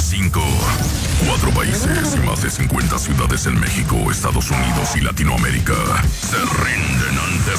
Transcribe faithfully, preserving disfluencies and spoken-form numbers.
cinco. Cuatro países y más de cincuenta ciudades en México, Estados Unidos y Latinoamérica se rinden ante